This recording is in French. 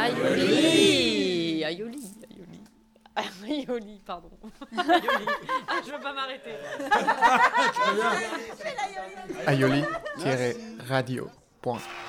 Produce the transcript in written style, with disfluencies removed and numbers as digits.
Aioli. Aioli, pardon. Aioli. Ah, je veux pas m'arrêter. Aioli-radio.com